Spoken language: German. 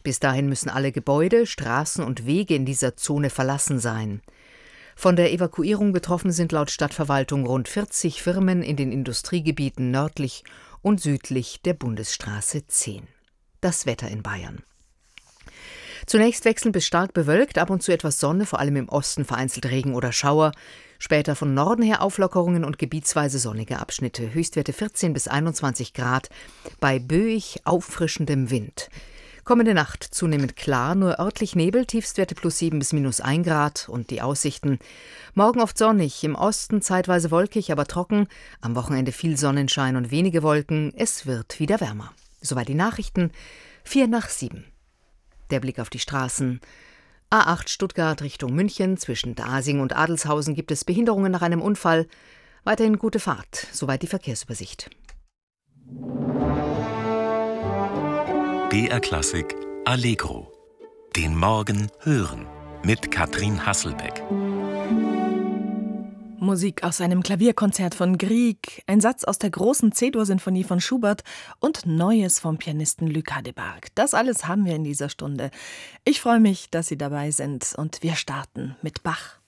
Bis dahin müssen alle Gebäude, Straßen und Wege in dieser Zone verlassen sein. Von der Evakuierung betroffen sind laut Stadtverwaltung rund 40 Firmen in den Industriegebieten nördlich und südlich der Bundesstraße 10. Das Wetter in Bayern. Zunächst wechselnd bis stark bewölkt, ab und zu etwas Sonne, vor allem im Osten vereinzelt Regen oder Schauer. Später von Norden her Auflockerungen und gebietsweise sonnige Abschnitte. Höchstwerte 14 bis 21 Grad bei böig auffrischendem Wind. Kommende Nacht zunehmend klar, nur örtlich Nebel, Tiefstwerte +7 bis -1 Grad und die Aussichten. Morgen oft sonnig, im Osten zeitweise wolkig, aber trocken. Am Wochenende viel Sonnenschein und wenige Wolken. Es wird wieder wärmer. Soweit die Nachrichten, 6:45. Der Blick auf die Straßen. A8 Stuttgart Richtung München. Zwischen Dasing und Adelshausen gibt es Behinderungen nach einem Unfall. Weiterhin gute Fahrt. Soweit die Verkehrsübersicht. BR Klassik Allegro. Den Morgen hören. Mit Katrin Hasselbeck. Musik aus einem Klavierkonzert von Grieg, ein Satz aus der großen C-Dur-Sinfonie von Schubert und Neues vom Pianisten Lucas Debargue. Das alles haben wir in dieser Stunde. Ich freue mich, dass Sie dabei sind und wir starten mit Bach.